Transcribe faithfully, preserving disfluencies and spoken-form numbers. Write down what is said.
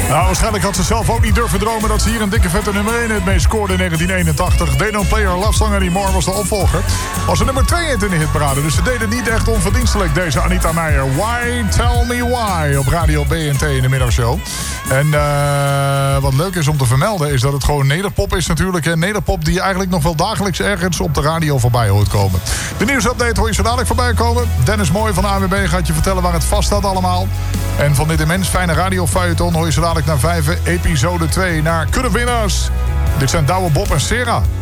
Nou, waarschijnlijk had ze zelf ook niet durven dromen dat ze hier een dikke vette nummer één het meest scoorde in negentien eenentachtig. They Don't Play Our Love Song Anymore was de opvolger. Was er nummer twee in de hitparade, dus ze deden niet echt onverdienstelijk, deze Anita Meijer. Why Tell Me Why op Radio B N T in de middagshow. En uh, wat leuk is om te vermelden is dat het gewoon nederpop is natuurlijk. En nederpop die je eigenlijk nog wel dagelijks ergens op de radio voorbij hoort komen. De nieuwsupdate hoor je zo dadelijk voorbij komen. Dennis Mooi van de A W B gaat je vertellen waar het vast staat allemaal. En van dit immens fijne radiofeuilleton hoor je zo dadelijk naar vijf, episode twee, naar Kudde Winners. Dit zijn Douwe Bob en Sarah.